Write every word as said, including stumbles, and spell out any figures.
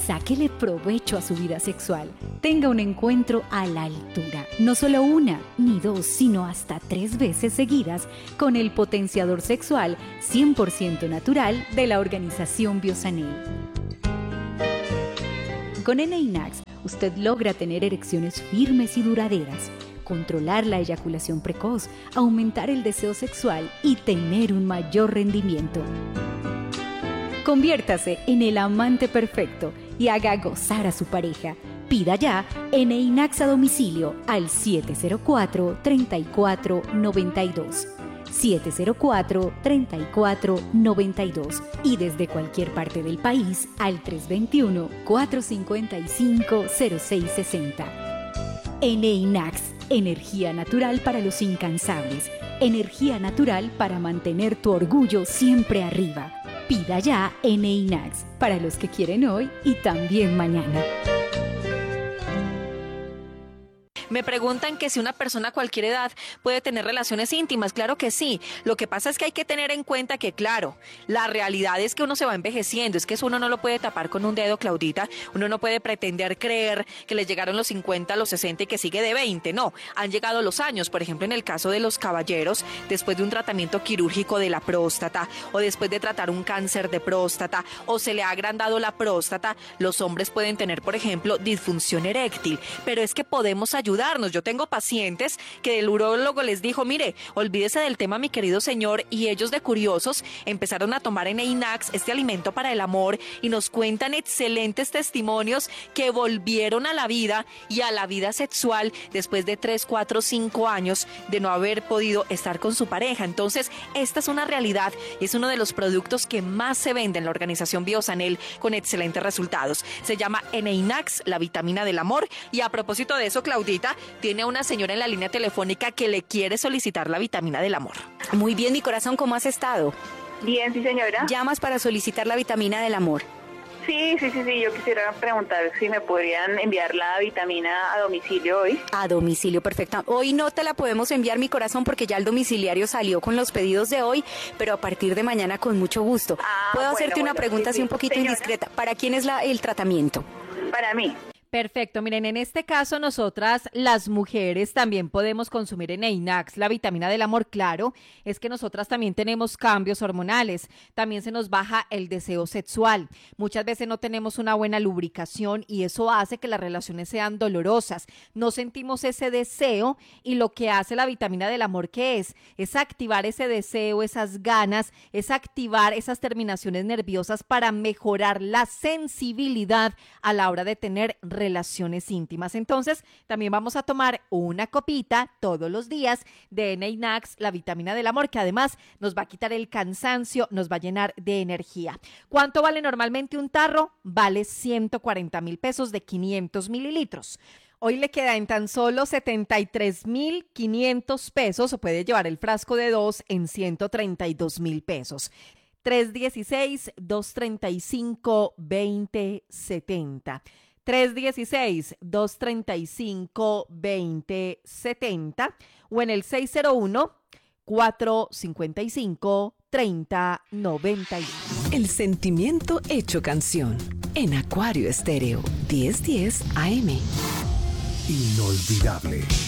sáquele provecho a su vida sexual. Tenga un encuentro a la altura, no solo una ni dos, sino hasta tres veces seguidas con el potenciador sexual cien por ciento natural de la organización Biosanel. Con Eneinax, usted logra tener erecciones firmes y duraderas, controlar la eyaculación precoz, aumentar el deseo sexual y tener un mayor rendimiento. Conviértase en el amante perfecto y haga gozar a su pareja. Pida ya Eneinax a domicilio al siete cero cuatro, tres cuatro nueve dos. siete cero cuatro, tres cuatro nueve dos y desde cualquier parte del país al tres dos uno, cuatro cinco cinco, cero seis seis cero. Eneinax, energía natural para los incansables, energía natural para mantener tu orgullo siempre arriba. Pida ya Eneinax para los que quieren hoy y también mañana. Me preguntan que si una persona a cualquier edad puede tener relaciones íntimas. Claro que sí. Lo que pasa es que hay que tener en cuenta que, claro, la realidad es que uno se va envejeciendo. Es que eso uno no lo puede tapar con un dedo, Claudita. Uno no puede pretender creer que le llegaron los cincuenta, los sesenta y que sigue de veinte. No, han llegado los años. Por ejemplo, en el caso de los caballeros, después de un tratamiento quirúrgico de la próstata o después de tratar un cáncer de próstata o se le ha agrandado la próstata, los hombres pueden tener, por ejemplo, disfunción eréctil. Pero es que podemos ayudar. Yo tengo pacientes que el urólogo les dijo, mire, olvídese del tema, mi querido señor, y ellos de curiosos empezaron a tomar Eneinax, este alimento para el amor, y nos cuentan excelentes testimonios que volvieron a la vida y a la vida sexual después de tres, cuatro, cinco años de no haber podido estar con su pareja. Entonces, esta es una realidad y es uno de los productos que más se vende en la organización Biosanel con excelentes resultados. Se llama Eneinax, la vitamina del amor, y a propósito de eso, Claudita, tiene a una señora en la línea telefónica que le quiere solicitar la vitamina del amor. Muy bien, mi corazón, ¿cómo has estado? Bien, sí, señora. Llamas para solicitar la vitamina del amor. Sí, sí, sí, sí, yo quisiera preguntar si me podrían enviar la vitamina a domicilio hoy. A domicilio, perfecto. Hoy no te la podemos enviar, mi corazón, porque ya el domiciliario salió con los pedidos de hoy, pero a partir de mañana con mucho gusto. Ah, ¿Puedo bueno, hacerte una bueno, pregunta sí, así sí. un poquito Señora. indiscreta? ¿Para quién es la, el tratamiento? Para mí. Perfecto, miren, en este caso nosotras las mujeres también podemos consumir Eneinax, la vitamina del amor. Claro, es que nosotras también tenemos cambios hormonales, también se nos baja el deseo sexual, muchas veces no tenemos una buena lubricación y eso hace que las relaciones sean dolorosas, no sentimos ese deseo y lo que hace la vitamina del amor, ¿qué es? Es activar ese deseo, esas ganas, es activar esas terminaciones nerviosas para mejorar la sensibilidad a la hora de tener relaciones íntimas. Entonces, también vamos a tomar una copita todos los días de Eneinax, la vitamina del amor, que además nos va a quitar el cansancio, nos va a llenar de energía. ¿Cuánto vale normalmente un tarro? Vale ciento cuarenta mil pesos de quinientos mililitros. Hoy le queda en tan solo setenta y tres mil quinientos pesos o puede llevar el frasco de dos en ciento treinta y dos mil pesos. tres uno seis, dos tres cinco, dos cero siete cero. tres uno seis, dos tres cinco, dos cero siete cero o en el seis cero uno, cuatro cinco cinco, tres cero nueve uno. El sentimiento hecho canción en Acuario Estéreo diez diez A M. Inolvidable.